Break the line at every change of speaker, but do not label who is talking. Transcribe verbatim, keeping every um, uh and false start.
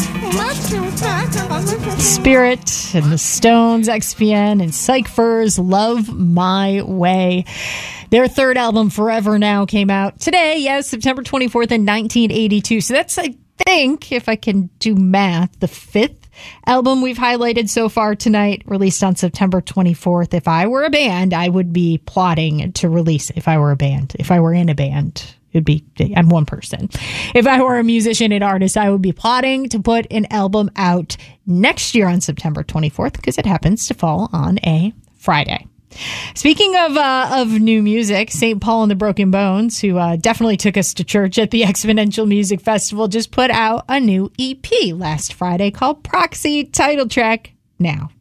Spirit and the Stones, X P N and Psych-Furs, Love My Way. Their third album, Forever Now, came out today, yes, September twenty-fourth in nineteen eighty-two. So that's, I think, if I can do math, the fifth album we've highlighted so far tonight, released on September twenty-fourth. If I were a band, I would be plotting to release, if I were a band, if I were in a band. It'd be, I'm one person. If I were a musician and artist, I would be plotting to put an album out next year on September twenty-fourth because it happens to fall on a Friday. Speaking of uh, of new music, Saint Paul and the Broken Bones, who uh, definitely took us to church at the Exponential Music Festival, just put out a new E P last Friday called Proxy, title track Now.